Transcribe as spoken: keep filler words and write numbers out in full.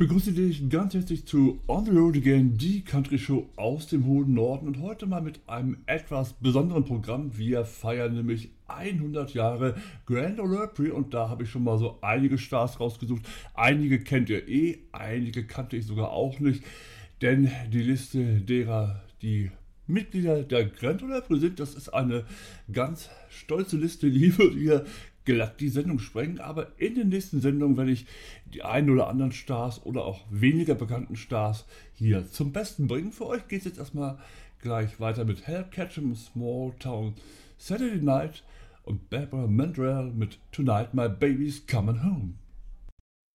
begrüße dich ganz herzlich zu On the Road Again, die Country Show aus dem hohen Norden und heute mal mit einem etwas besonderen Programm. Wir feiern nämlich hundert Jahre Grand Ole Opry und da habe ich schon mal so einige Stars rausgesucht. Einige kennt ihr eh, einige kannte ich sogar auch nicht, denn die Liste derer, die Mitglieder der Grand Ole Opry sind, das ist eine ganz stolze Liste, die würde hier glatt die Sendung sprengen, aber in den nächsten Sendungen werde ich die einen oder anderen Stars oder auch weniger bekannten Stars hier zum Besten bringen. Für euch geht es jetzt erstmal gleich weiter mit Hal Ketchum, Small Town Saturday Night und Barbara Mandrell mit Tonight My Baby's Coming Home.